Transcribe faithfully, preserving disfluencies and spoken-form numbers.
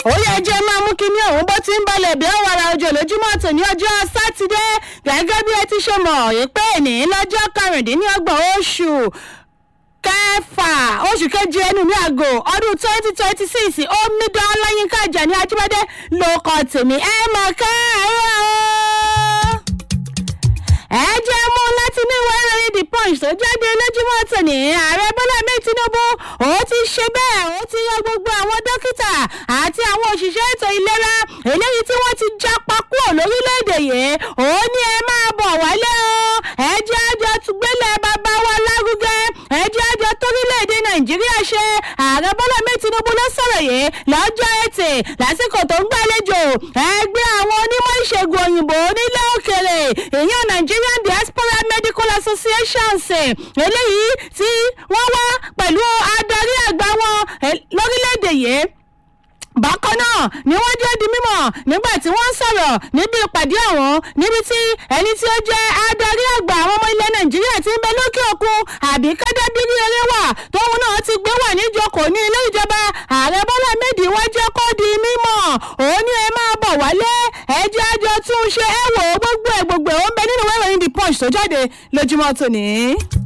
ó yẹ jẹ́ máa mú kí ní òun bó ti ń balẹ̀ bí ó wàrà òjò lójúmọ́ tò ní ọjọ́ sátidé gẹ́gẹ́ bí ẹ ti ṣe mọ̀ pé ní lọ́jọ́ karùndínlọ́gbọ̀n oṣù kẹfà oṣù keje ẹnu ní àgọ́ ọdún twenty twenty six omidan ọláyínká Àjàní Ajíbádé ló kọ tèmi ẹ mọ̀ káàárọ̀ ẹ jẹ́ mú láti ní ìwé ìròyìn The Punch tó jáde lójúmọ́ tòní ààrẹ Bọ́lá Ahmed Tinubu ó ti ṣe bẹ́ẹ̀ ó ti yọ gbogbo àwọn dókítà àti àwọn òṣìṣẹ́ ètò ìlera eléyìí tí wọ́n ti jápa kúrò lórílẹ̀‐èdè yìí ó ní ẹ máa bọ̀ wálé o ẹ jẹ́ àjọ tùgbélé bàbá wa lárugẹ ẹ jẹ́ àjọ torílẹ̀‐èdè Nàìjíríà ṣe ààrẹ Bọ́lá Ahmed Tinubu ló sọ̀rọ̀ yìí lọ́jọ́ Ẹtì lásìkò tó ń gbàlejò ẹgbẹ́ àwọn onímọ̀ ìṣègùn òyìnbó nílẹ̀ òkèèrè ìyẹn Nigerian Diaspora Medical Associations eléyìí tí wọ́n wá pẹ̀lú adarí àgbà wọn lórílẹ̀‐èdè yìí bákan náà ni wọ́n jẹ́ di mímọ̀ nígbà tí wọ́n ń sọ̀rọ̀ níbi ìpàdé àwọn níbi tí ẹni tí ó jẹ́ adarí àgbà àwọn ọmọ ilẹ̀ Nàìjíríà tí ń bẹ lókè òkun àbí kádàbírí eré wà tóun náà ti gbé wà níjókòó ní ilé ìjọba ààrẹ Bọ́lá Ahmed wọ́n jẹ́ kó di mímọ̀ òun ni ẹ máa bọ̀ wálé ẹ jẹ́ àjọ tún ṣe ẹ wò ó gbogbo ẹ̀ gbogbo ẹ̀ ó ń bẹ nínú ìwé ìròyìn The Punch tó jáde lójúmọ́ tòní.